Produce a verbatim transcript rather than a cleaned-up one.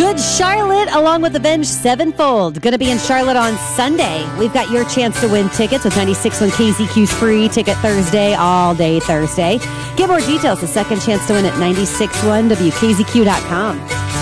Good Charlotte, along with Avenged Sevenfold. Going to be in Charlotte on Sunday. We've got your chance to win tickets with ninety-six point one K Z Q's free ticket Thursday, all day Thursday. Get more details, the second chance to win at nine six one W K Z Q dot com.